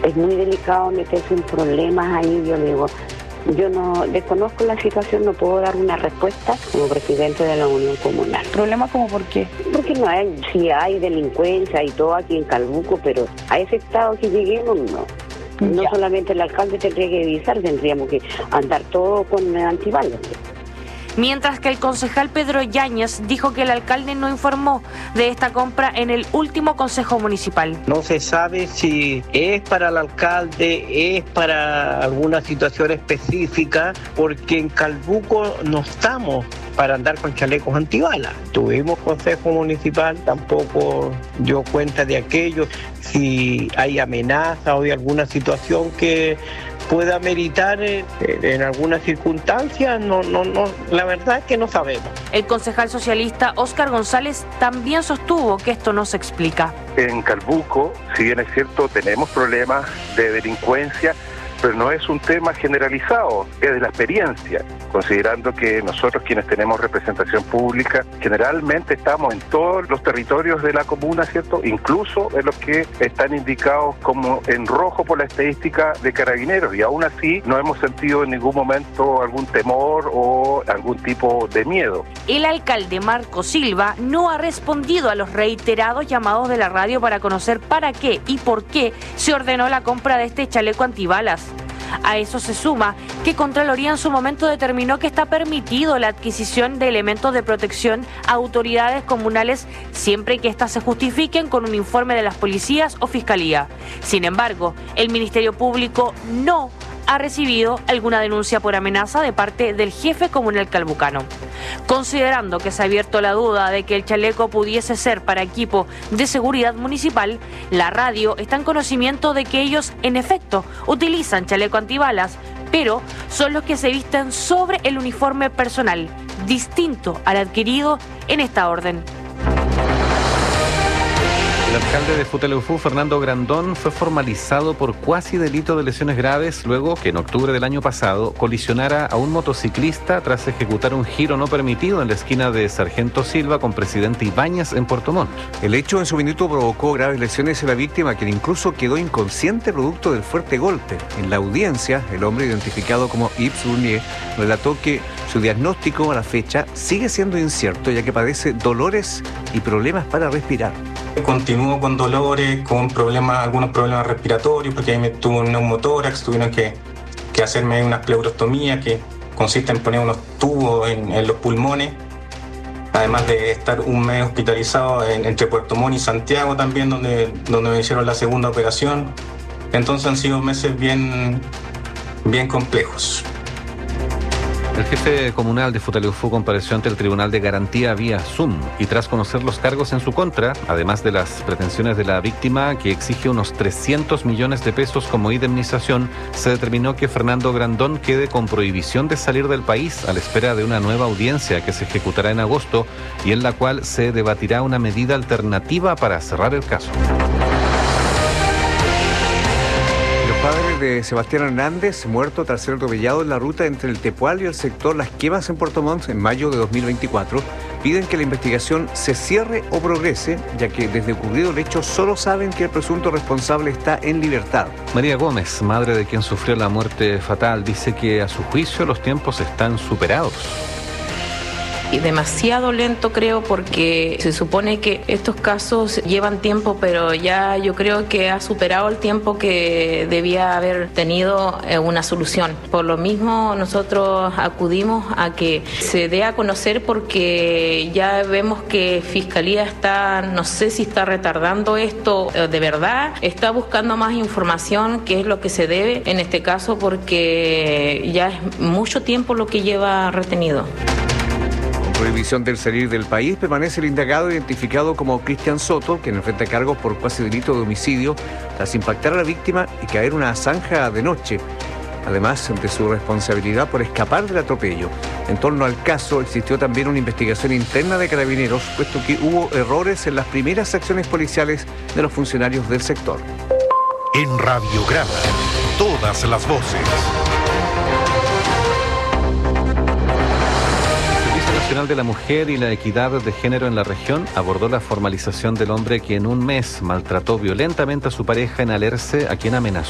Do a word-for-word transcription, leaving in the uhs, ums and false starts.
Es muy delicado meterse en problemas ahí, yo le digo. Yo no desconozco la situación, no puedo dar una respuesta como presidente de la Unión Comunal. ¿Problema como por qué? Porque no hay, sí hay delincuencia y todo aquí en Calbuco, pero a ese estado que lleguemos, no. No Ya. solamente el alcalde tendría que avisar, tendríamos que andar todo con antibalas. Mientras que el concejal Pedro Yáñez dijo que el alcalde no informó de esta compra en el último consejo municipal. No se sabe si es para el alcalde, es para alguna situación específica, porque en Calbuco no estamos para andar con chalecos antibalas. Tuvimos consejo municipal, tampoco dio cuenta de aquello, si hay amenaza o hay alguna situación que pueda meritar en, en alguna circunstancia, no, no, no, la verdad es que no sabemos. El concejal socialista Óscar González también sostuvo que esto no se explica. En Calbuco, si bien es cierto, tenemos problemas de delincuencia, pero no es un tema generalizado, es de la experiencia, considerando que nosotros quienes tenemos representación pública generalmente estamos en todos los territorios de la comuna, ¿cierto? Incluso en los que están indicados como en rojo por la estadística de Carabineros, y aún así no hemos sentido en ningún momento algún temor o algún tipo de miedo. El alcalde Marco Silva no ha respondido a los reiterados llamados de la radio para conocer para qué y por qué se ordenó la compra de este chaleco antibalas. A eso se suma que Contraloría en su momento determinó que está permitido la adquisición de elementos de protección a autoridades comunales siempre que éstas se justifiquen con un informe de las policías o fiscalía. Sin embargo, el Ministerio Público no ha recibido alguna denuncia por amenaza de parte del jefe comunal calbucano. Considerando que se ha abierto la duda de que el chaleco pudiese ser para equipo de seguridad municipal, la radio está en conocimiento de que ellos, en efecto, utilizan chaleco antibalas, pero son los que se visten sobre el uniforme personal, distinto al adquirido en esta orden. El alcalde de Futaleufú, Fernando Grandón, fue formalizado por cuasi delito de lesiones graves luego que en octubre del año pasado colisionara a un motociclista tras ejecutar un giro no permitido en la esquina de Sargento Silva con Presidente Ibáñez en Puerto Montt. El hecho en su minuto provocó graves lesiones en la víctima, quien incluso quedó inconsciente producto del fuerte golpe. En la audiencia, el hombre identificado como Yves Bournier relató que su diagnóstico a la fecha sigue siendo incierto, ya que padece dolores y problemas para respirar. Continúo con dolores, con problemas, algunos problemas respiratorios, porque ahí me tuvo un neumotórax, tuvieron que, que hacerme unas pleurostomías que consiste en poner unos tubos en, en los pulmones, además de estar un mes hospitalizado en, entre Puerto Montt y Santiago también, donde, donde me hicieron la segunda operación. Entonces han sido meses bien, bien complejos. El jefe comunal de Futaleufú compareció ante el Tribunal de Garantía vía Zoom y tras conocer los cargos en su contra, además de las pretensiones de la víctima que exige unos trescientos millones de pesos como indemnización, se determinó que Fernando Grandón quede con prohibición de salir del país a la espera de una nueva audiencia que se ejecutará en agosto y en la cual se debatirá una medida alternativa para cerrar el caso. Padres de Sebastián Hernández, muerto tras ser atropellado en la ruta entre el Tepual y el sector Las Quemas en Puerto Montt en mayo de dos mil veinticuatro, piden que la investigación se cierre o progrese, ya que desde ocurrido el hecho solo saben que el presunto responsable está en libertad. María Gómez, madre de quien sufrió la muerte fatal, dice que a su juicio los tiempos están superados. Y demasiado lento, creo, porque se supone que estos casos llevan tiempo, pero ya yo creo que ha superado el tiempo que debía haber tenido una solución. Por lo mismo, nosotros acudimos a que se dé a conocer, porque ya vemos que Fiscalía está, no sé si está retardando esto de verdad, está buscando más información, que es lo que se debe en este caso, porque ya es mucho tiempo lo que lleva retenido. Prohibición del salir del país, permanece el indagado identificado como Cristian Soto, quien enfrenta cargos por cuasi delito de homicidio tras impactar a la víctima y caer en una zanja de noche, además de su responsabilidad por escapar del atropello. En torno al caso existió también una investigación interna de Carabineros, puesto que hubo errores en las primeras acciones policiales de los funcionarios del sector. En Radiograma, todas las voces. Nacional de la Mujer y la Equidad de Género en la región abordó la formalización del hombre que en un mes maltrató violentamente a su pareja en Alerce, a quien amenazó.